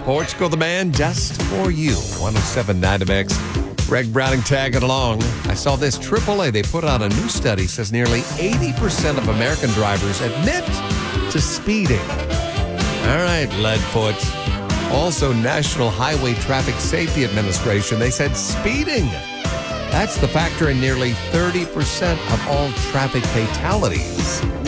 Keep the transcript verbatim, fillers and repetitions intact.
Portugal the Man, just for you. one oh seven point nine M X. Greg Browning tagging along. I saw this. triple A, they put out a new study, says nearly eighty percent of American drivers admit to speeding. All right, Leadfoot. Also, National Highway Traffic Safety Administration, they said speeding. That's the factor in nearly thirty percent of all traffic fatalities.